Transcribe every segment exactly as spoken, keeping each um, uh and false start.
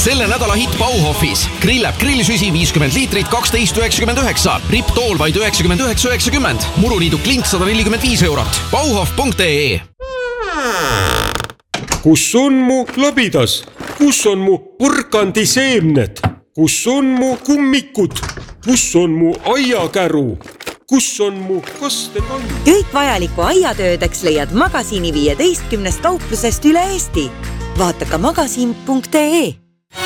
Selle nädala hitt Bauhofis. Grillab grillisüsi viiskümmend liitrit kaksteist üheksakümmend üheksa. Ripp tool vaid üheksakümmend üheksa üheksakümmend. Muruniidu klint sada nelikümmend viis eurot. Bauhof punkt ee. Kus on mu labidas? Kus on mu porkandiseemned? Kus on mu kummikud? Kus on mu aiakäru? Kus on mu kastekond? Kõik vajaliku aiatöödeks leiad Magasiini viieteistkümnest kauplusest üle Eesti. Vaata ka magasiin punkt ee.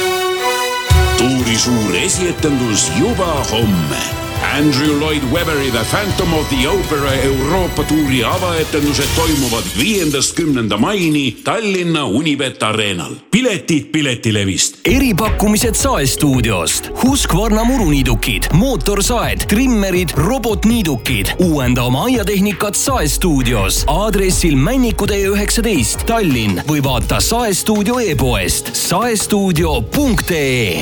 Tuuri suur esietendus juba homme. Andrew Lloyd Webberi The Phantom of the Opera Euroopa tuuri avaetendused toimuvad viiendast kümnenda maini Tallinna Unibet Arenal. Piletid Piletilevist. Eripakkumised Saestuudiost. Husqvarna muruniidukid, mootorsaed, trimmerid, robotniidukid. Uuenda oma aiatehnikat Saestuudios. Aadressil Männikutee üheksateist Tallinn või vaata Saestuudio e-poest saestuudio punkt ee.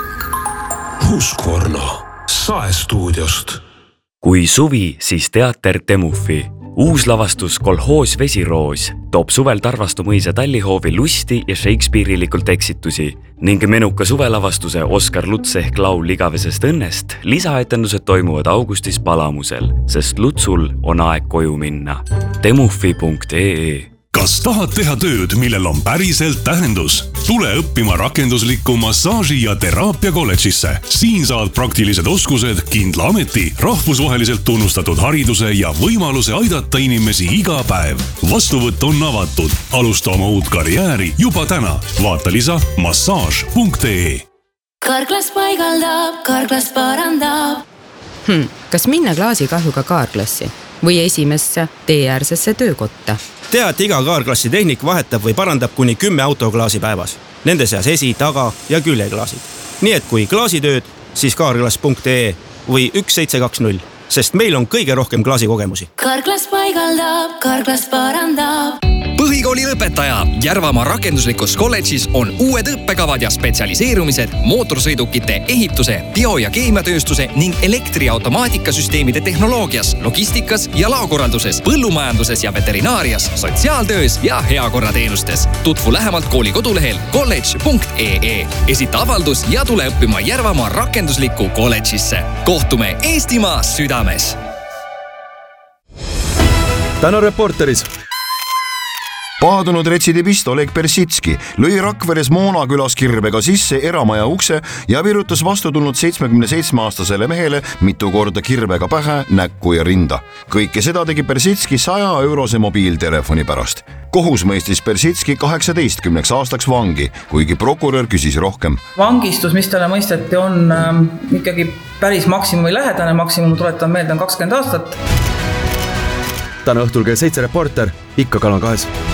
Husqvarna Saestuudiost. Kui suvi, siis teater Temufi. Uus lavastus Kolhoos Vesiroos toob suvel Tarvastu mõisa Tallihoovi lusti ja Shakespeare'ilikult eksitusi ning menuka suvelavastuse Oskar Luts ehk laul igavesest õnnest lisaetendused toimuvad augustis Palamusel, sest Lutsul on aeg koju minna. Temufi punkt ee. Kas tahad teha tööd, millel on päriselt tähendus? Tule õppima rakenduslikku massaaži ja teraapia kolledžisse. Siin saad praktilised oskused, kindla ameti, rahvusvaheliselt tunnustatud hariduse ja võimaluse aidata inimesi iga päev. Vastuvõtt on avatud. Alusta oma uut karjääri juba täna. Vaata lisa massaaž punkt ee. Karklas paigaldab, Karklas parandab. Hmm, kas minna klaasikahjuga kaarklassi või esimesse teeäärsesse töökotta? Tea, et iga kaarklassi tehnik vahetab või parandab kuni kümme autoklaasi päevas. Nende seas esi, taga ja küljeklaasid. Nii et kui klaasitööd, siis kaarklas punkt ee või üks seitse kaks null, sest meil on kõige rohkem klaasikogemusi. Karklas paigaldab, Karklas parandab. Põhikooli lõpetaja Järvamaa rakenduslikus kolledžis on uued õppekavad ja spetsialiseerumised mootorsõidukite ehituse, bio- ja keemiatööstuse ning elektriautomaatikasüsteemide tehnoloogias, logistikas ja laokorralduses, põllumajanduses ja veterinaarias, sotsiaaltöös ja heakorrateenustes. Tutvu lähemalt kooli kodulehel kolledž punkt ee. Esita avaldus ja tule õppima Järvamaa rakenduslikku kolledžisse. Kohtume Eestimaa südames. Täna Reporteris. Paadunud retsidibist Oleg Persitski lõi Rakveres Moonakülas kirbega sisse eramaja ukse ja virutas vastu tulnud seitsmekümne seitsme aastasele mehele mitu korda kirbega pähe, näkku ja rinda. Kõike seda tegi Persitski saja eurose mobiiltelefoni pärast. Kohus mõistis Persitski kaheksateistkümneks aastaks vangi, kuigi prokurör küsis rohkem. Vangistus, mis talle mõisteti, on ähm, ikkagi päris maksimumi lähedane. Maksimum tuletan meelde on kakskümmend aastat. Täna õhtul kell seitse Reporter, ikka Kanal kahes.